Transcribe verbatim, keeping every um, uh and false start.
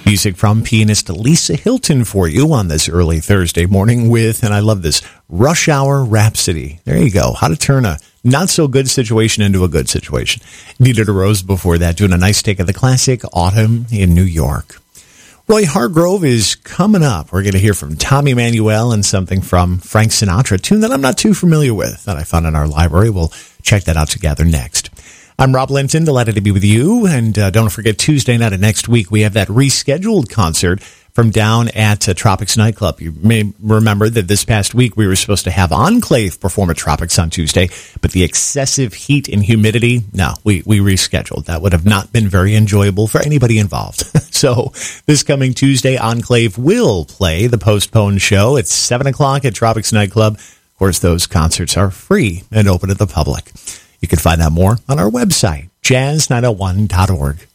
Music from pianist Lisa Hilton for you on this early Thursday morning with, and I love this, Rush Hour Rhapsody. There you go. How to turn a not-so-good situation into a good situation. Nita DeRose before that, doing a nice take of the classic Autumn in New York. Roy Hargrove is coming up. We're going to hear from Tommy Emmanuel and something from Frank Sinatra, a tune that I'm not too familiar with that I found in our library. We'll check that out together next. I'm Rob Linton, delighted to be with you. And uh, don't forget, Tuesday night of next week, we have that rescheduled concert from down at uh, Tropics Nightclub. You may remember that this past week we were supposed to have Enclave perform at Tropics on Tuesday, but the excessive heat and humidity, no, we, we rescheduled. That would have not been very enjoyable for anybody involved. So this coming Tuesday, Enclave will play the postponed show at seven o'clock at Tropics Nightclub. Of course, those concerts are free and open to the public. You can find out more on our website, jazz nine oh one dot org.